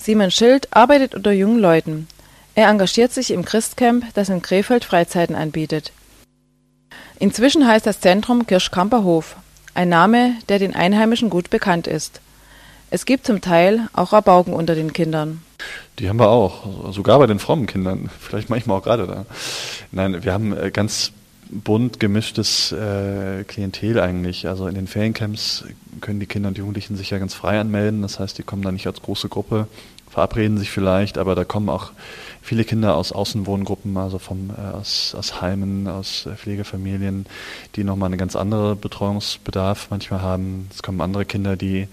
Simon Schild arbeitet unter jungen Leuten. Er engagiert sich im Christcamp, das in Krefeld Freizeiten anbietet. Inzwischen heißt das Zentrum Kirschkamper Hof, ein Name, der den Einheimischen gut bekannt ist. Es gibt zum Teil auch Rabauken unter den Kindern. Die haben wir auch, sogar bei den frommen Kindern, vielleicht manchmal auch gerade da. Nein, wir haben ganz bunt gemischtes Klientel eigentlich. Also in den Feriencamps können die Kinder und Jugendlichen sich ja ganz frei anmelden. Das heißt, die kommen da nicht als große Gruppe, verabreden sich vielleicht, aber da kommen auch viele Kinder aus Außenwohngruppen, also aus Heimen, aus Pflegefamilien, die nochmal einen ganz anderen Betreuungsbedarf manchmal haben. Es kommen andere Kinder, die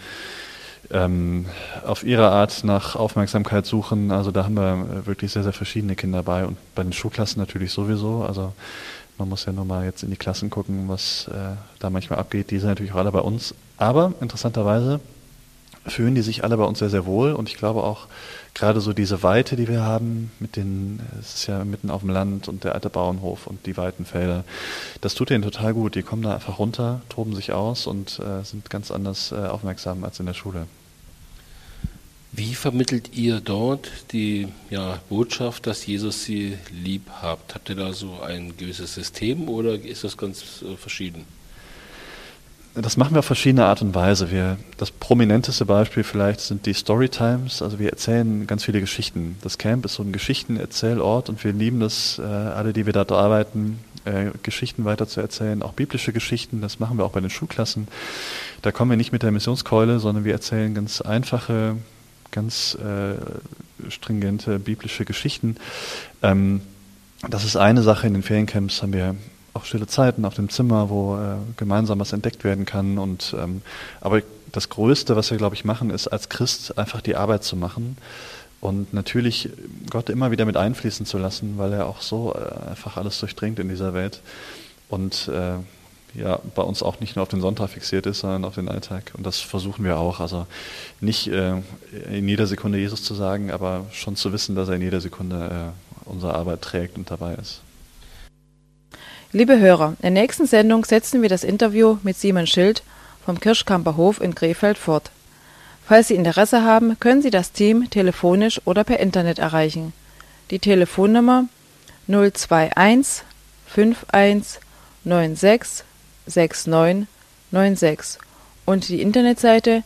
auf ihre Art nach Aufmerksamkeit suchen. Also da haben wir wirklich sehr, sehr verschiedene Kinder dabei und bei den Schulklassen natürlich sowieso. Also man muss ja nur mal jetzt in die Klassen gucken, was da manchmal abgeht. Die sind natürlich auch alle bei uns. Aber interessanterweise fühlen die sich alle bei uns sehr, sehr wohl und ich glaube auch gerade so diese Weite, die wir haben, es ist ja mitten auf dem Land und der alte Bauernhof und die weiten Felder, das tut denen total gut. Die kommen da einfach runter, toben sich aus und sind ganz anders aufmerksam als in der Schule. Wie vermittelt ihr dort die Botschaft, dass Jesus sie lieb habt? Habt ihr da so ein gewisses System oder ist das ganz verschieden? Das machen wir auf verschiedene Art und Weise. Das prominenteste Beispiel vielleicht sind die Storytimes. Also wir erzählen ganz viele Geschichten. Das Camp ist so ein Geschichtenerzählort und wir lieben das, alle, die wir dort arbeiten, Geschichten weiter zu erzählen, auch biblische Geschichten. Das machen wir auch bei den Schulklassen. Da kommen wir nicht mit der Missionskeule, sondern wir erzählen ganz einfache, ganz stringente biblische Geschichten. Das ist eine Sache. In den Feriencamps haben wir auch stille Zeiten auf dem Zimmer, wo gemeinsam was entdeckt werden kann. Aber das Größte, was wir, glaube ich, machen, ist als Christ einfach die Arbeit zu machen und natürlich Gott immer wieder mit einfließen zu lassen, weil er auch so einfach alles durchdringt in dieser Welt und bei uns auch nicht nur auf den Sonntag fixiert ist, sondern auf den Alltag. Und das versuchen wir auch. Also nicht in jeder Sekunde Jesus zu sagen, aber schon zu wissen, dass er in jeder Sekunde unsere Arbeit trägt und dabei ist. Liebe Hörer, in der nächsten Sendung setzen wir das Interview mit Simon Schild vom Kirschkamper Hof in Krefeld fort. Falls Sie Interesse haben, können Sie das Team telefonisch oder per Internet erreichen. Die Telefonnummer 021 51 96 69 96 und die Internetseite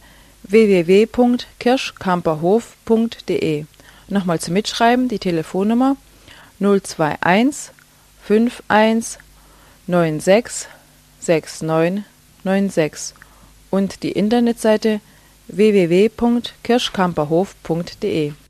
www.kirschkamperhof.de. Nochmal zum Mitschreiben die Telefonnummer 021 51 96 69 96 und die Internetseite www.kirschkamperhof.de.